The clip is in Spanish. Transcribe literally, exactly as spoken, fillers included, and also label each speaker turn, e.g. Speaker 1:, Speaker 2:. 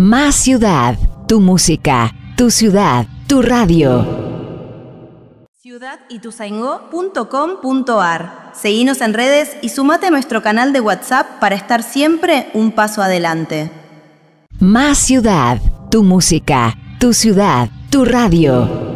Speaker 1: Más ciudad, tu música, tu ciudad, tu radio.
Speaker 2: ciudad ituzaingó punto com punto ar. Seguinos en redes y sumate a nuestro canal de WhatsApp para estar siempre un paso adelante.
Speaker 1: Más ciudad, tu música, tu ciudad, tu radio.